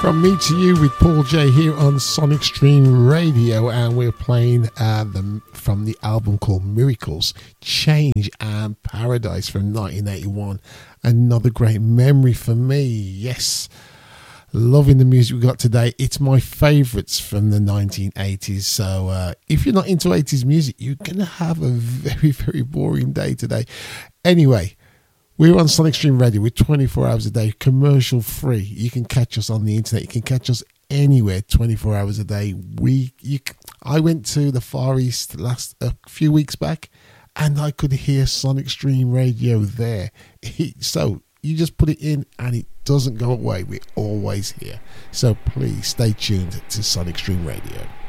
From me to you with Paul J here on Sonic Stream Radio, and we're playing from the album called Miracles, Change and Paradise from 1981. Another great memory for me. Yes, loving the music we got today. It's my favourites from the 1980s. So if you're not into 80s music, you're going to have a very, very boring day today. Anyway, we're on Sonic Stream Radio. We're 24 hours a day, commercial free. You can catch us on the internet. You can catch us anywhere, 24 hours a day. I went to the Far East a few weeks back, and I could hear Sonic Stream Radio there. So you just put it in, and it doesn't go away. We're always here. So please stay tuned to Sonic Stream Radio.